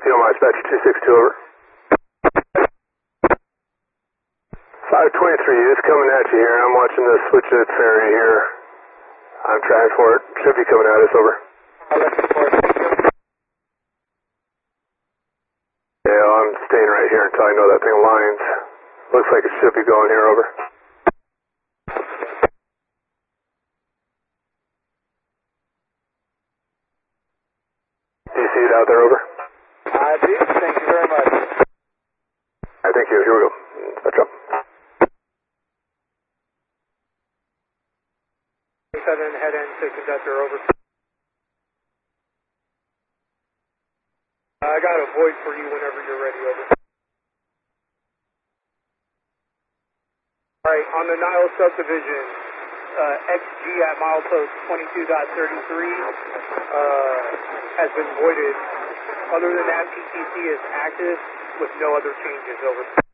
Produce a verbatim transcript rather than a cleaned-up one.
Yo, my dispatcher two six two over. five twenty-three is coming at you here. I'm watching the switch at ferry here. I'm trying for it. Should be coming at us, over. Yeah, I'm staying right here until I know that thing aligns. Looks like it should be going here, over. Do you see it out there, over? I do. Thank you very much. All right, thank you. Here we go. Touch up. seven, head end to conductor, over. I got a void for you whenever you're ready, over. All right, on the Nile subdivision, uh, X G at milepost twenty-two point thirty-three uh, has been voided. Other than that, P T C is active with no other changes, over.